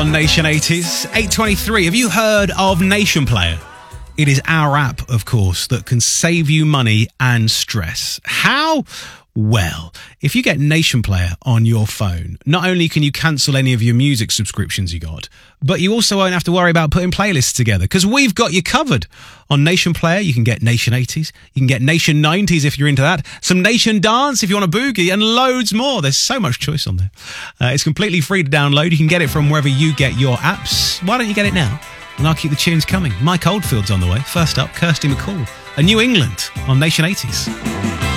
on Nation 80s. 8:23. Have you heard of Nation Player? It is our app, of course, that can save you money and stress. How? Well, if you get Nation Player on your phone, not only can you cancel any of your music subscriptions you got, but you also won't have to worry about putting playlists together because we've got you covered. On Nation Player, you can get Nation 80s, you can get Nation 90s if you're into that, some Nation Dance if you want a boogie, and loads more. There's so much choice on there. It's completely free to download. You can get it from wherever you get your apps. Why don't you get it now? And I'll keep the tunes coming. Mike Oldfield's on the way. First up, Kirsty MacColl, and New England on Nation 80s.